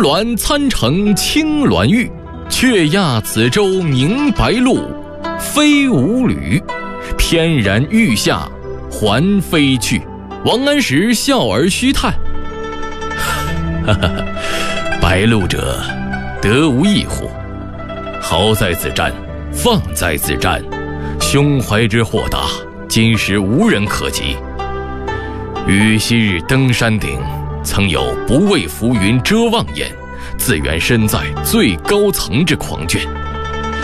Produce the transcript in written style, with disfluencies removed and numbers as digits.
鸾参乘青鸾玉，却压此舟明白路。飞五旅，翩然欲下还飞去。王安石笑而虚叹：哈哈，白鹿者，得无异乎？豪在自瞻，放在自瞻，胸怀之豁达，今时无人可及。禹昔日登山顶，曾有不为浮云遮望眼，自缘身在最高层之狂倦。